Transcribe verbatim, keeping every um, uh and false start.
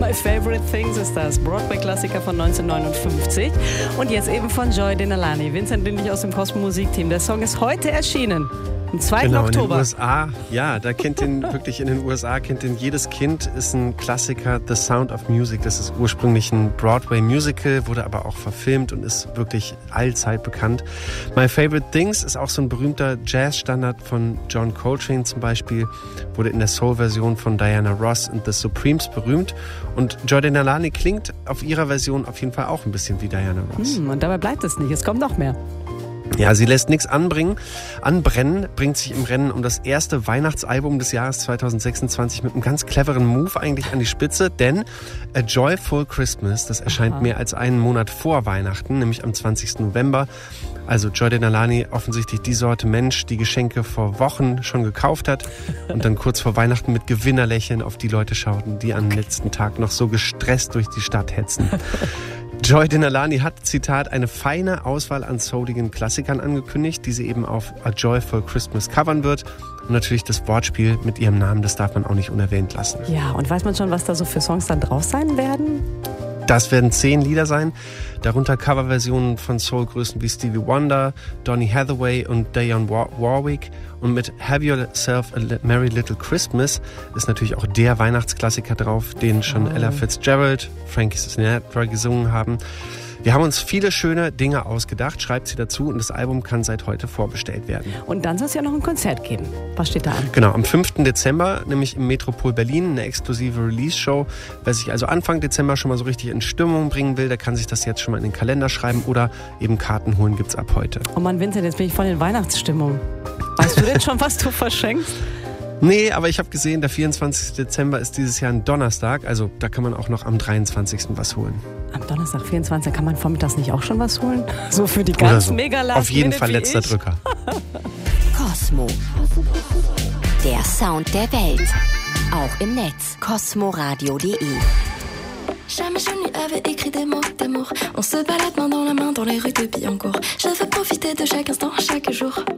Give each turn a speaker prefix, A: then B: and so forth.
A: My Favorite Things ist das Broadway-Klassiker von neunzehnhundertneunundfünfzig und jetzt eben von Joy Denalani. Vincent Dindig aus dem Cosmo Musikteam. Der Song ist heute erschienen. Am zweiten
B: Genau,
A: Oktober.
B: In den U S A, ja, da kennt den wirklich in den U S A kennt den jedes Kind, ist ein Klassiker, The Sound of Music. Das ist ursprünglich ein Broadway-Musical, wurde aber auch verfilmt und ist wirklich allzeit bekannt. My Favorite Things ist auch so ein berühmter Jazz-Standard von John Coltrane zum Beispiel, wurde in der Soul-Version von Diana Ross und The Supremes berühmt. Und Joy Denalani klingt auf ihrer Version auf jeden Fall auch ein bisschen wie Diana Ross.
A: Hm, und dabei bleibt es nicht, es kommt noch mehr.
B: Ja, sie lässt nichts anbringen, anbrennen, bringt sich im Rennen um das erste Weihnachtsalbum des Jahres zweitausendsechsundzwanzig mit einem ganz cleveren Move eigentlich an die Spitze, denn A Joyful Christmas, das erscheint Aha. mehr als einen Monat vor Weihnachten, nämlich am zwanzigsten November. Also Joy Denalani, offensichtlich die Sorte Mensch, die Geschenke vor Wochen schon gekauft hat und dann kurz vor Weihnachten mit Gewinnerlächeln auf die Leute schauten, die am letzten Tag noch so gestresst durch die Stadt hetzen. Joy Denalani hat, Zitat, eine feine Auswahl an souligen Klassikern angekündigt, die sie eben auf A Joyful Christmas covern wird. Und natürlich das Wortspiel mit ihrem Namen, das darf man auch nicht unerwähnt lassen.
A: Ja, und weiß man schon, was da so für Songs dann drauf sein werden?
B: Das werden zehn Lieder sein, darunter Coverversionen von Soul-Größen wie Stevie Wonder, Donny Hathaway und Dionne Warwick. Und mit Have Yourself a Merry Little Christmas ist natürlich auch der Weihnachtsklassiker drauf, den schon oh. Ella Fitzgerald, Frank Sinatra gesungen haben. Wir haben uns viele schöne Dinge ausgedacht, schreibt sie dazu, und das Album kann seit heute vorbestellt werden.
A: Und dann soll es ja noch ein Konzert geben. Was steht da an?
B: Genau, am fünften Dezember, nämlich im Metropol Berlin, eine exklusive Release-Show. Wer sich also Anfang Dezember schon mal so richtig in Stimmung bringen will, der kann sich das jetzt schon mal in den Kalender schreiben oder eben Karten holen, gibt's ab heute.
A: Oh Mann, Vincent, jetzt bin ich voll in Weihnachtsstimmung. Weißt du denn schon, was du verschenkst?
B: Nee, aber ich habe gesehen, der vierundzwanzigste Dezember ist dieses Jahr ein Donnerstag, also da kann man auch noch am dreiundzwanzigsten was holen.
A: Am Donnerstag, vierundzwanzigsten kann man vormittags nicht auch schon was holen? So für die ganz
B: so.
A: mega Last
B: Auf jeden
A: Minute
B: Fall letzter
A: ich.
B: Drücker.
C: Cosmo. Der Sound der Welt. Auch im Netz. cosmoradio punkt de.
D: Jamais je lui avais écrit des mots d'amour. On se balade main dans la main dans les rues de Billancourt. Je veux profiter de chaque instant, chaque jour.